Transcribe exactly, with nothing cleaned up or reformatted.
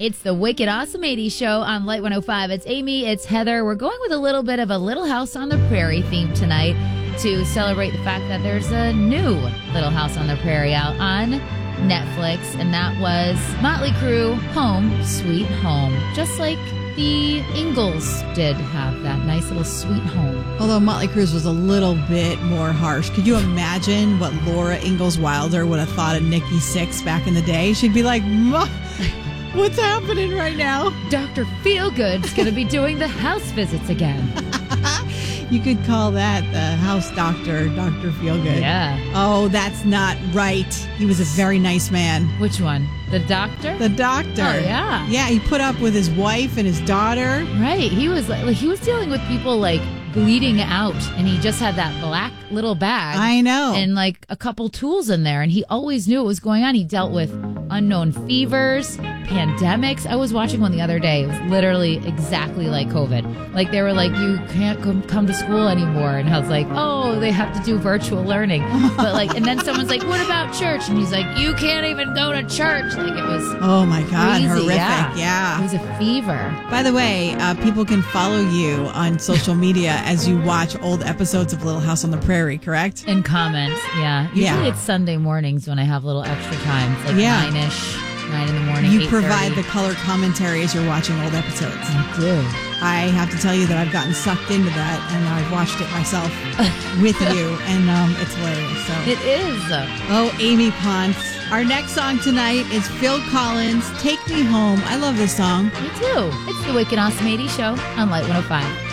It's the Wicked Awesome eighties show on Light one oh five. It's Amy, it's Heather. We're going with a little bit of a Little House on the Prairie theme tonight to celebrate the fact that there's a new Little House on the Prairie out on Netflix, and that was Motley Crue, Home, Sweet Home. Just like the Ingalls did have that nice little sweet home. Although Motley Crue was a little bit more harsh. Could you imagine what Laura Ingalls Wilder would have thought of Nikki Sixx back in the day? She'd be like, Ma, what's happening right now? Doctor Feelgood's going to be doing the house visits again. You could call that the house doctor, Doctor Feelgood. Yeah. Oh, that's not right. He was a very nice man. Which one? The doctor? The doctor. Oh, yeah. Yeah, he put up with his wife and his daughter. Right. He was like, he was dealing with people like bleeding out, and he just had that black little bag. I know. And like a couple tools in there, and he always knew what was going on. He dealt with unknown fevers, pandemics. I was watching one the other day. It was literally exactly like COVID. Like they were like, you can't come, come to school anymore. And I was like, oh, they have to do virtual learning. But like, and then someone's like, what about church? And he's like, you can't even go to church. Like it was Oh my God, crazy. horrific. Yeah. yeah. It was a fever. By the way, uh, people can follow you on social media as you watch old episodes of Little House on the Prairie, correct? In comments, yeah. Usually Yeah. it's Sunday mornings when I have little extra time. It's like Yeah. nine-ish, nine in the morning, You eight provide thirty. the color commentary as you're watching old episodes. I do. I have to tell you that I've gotten sucked into that, and I've watched it myself with you, and um, it's hilarious. So, It is. oh, Amy Ponce. Our next song tonight is Phil Collins, Take Me Home. I love this song. Me too. It's the Wicked Awesome eighties show on Light one oh five.